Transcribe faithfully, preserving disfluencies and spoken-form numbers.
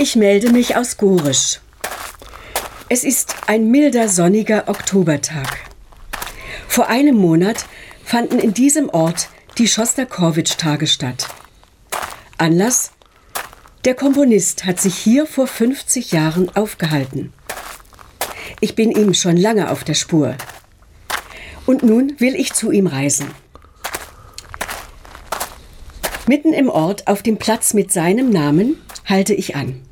Ich melde mich aus Gorisch. Es ist ein milder, sonniger Oktobertag. Vor einem Monat fanden in diesem Ort die Schostakowitsch-Tage statt. Anlass? Der Komponist hat sich hier vor fünfzig Jahren aufgehalten. Ich bin ihm schon lange auf der Spur. Und nun will ich zu ihm reisen. Mitten im Ort, auf dem Platz mit seinem Namen, halte ich an.